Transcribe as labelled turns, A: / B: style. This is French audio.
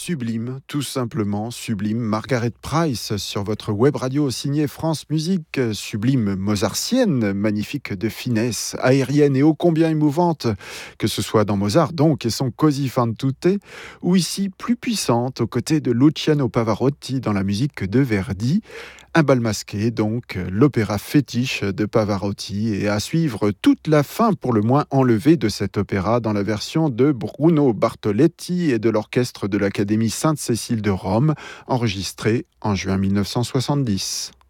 A: Sublime, tout simplement sublime. Margaret Price sur votre web radio signée France Musique. Sublime mozartienne, magnifique de finesse, aérienne et ô combien émouvante, que ce soit dans Mozart donc et son Così fan tutte, ou ici plus puissante aux côtés de Luciano Pavarotti dans la musique de Verdi. Un bal masqué, donc, l'opéra fétiche de Pavarotti, et à suivre toute la fin pour le moins enlevée de cet opéra dans la version de Bruno Bartoletti et de l'orchestre de l'Académie Sainte-Cécile de Rome, enregistrée en juin 1970.